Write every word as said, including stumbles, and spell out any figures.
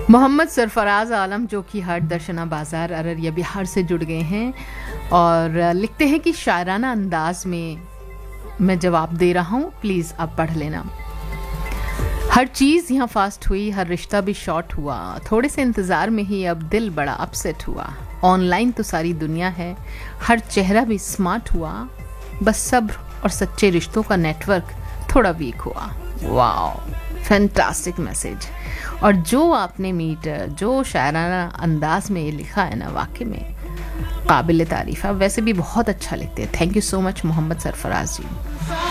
मोहम्मद सरफराज आलम जो कि हाट दर्शना बाज़ार अररिया बिहार से जुड़ गए हैं और लिखते हैं कि शायराना अंदाज में मैं जवाब दे रहा हूँ, प्लीज़ आप पढ़ लेना। हर चीज़ यहाँ फास्ट हुई, हर रिश्ता भी शॉर्ट हुआ, थोड़े से इंतज़ार में ही अब दिल बड़ा अपसेट हुआ। ऑनलाइन तो सारी दुनिया है, हर चेहरा भी स्मार्ट हुआ, बस सब्र और सच्चे रिश्तों का नेटवर्क थोड़ा वीक हुआ। Wow, fantastic message. और जो आपने मीटर जो शायराना अंदाज में ये लिखा है ना, वाकई में काबिल तारीफ़ है। वैसे भी बहुत अच्छा लिखते हैं। Thank you so much Mohammad Sarfaraz ji.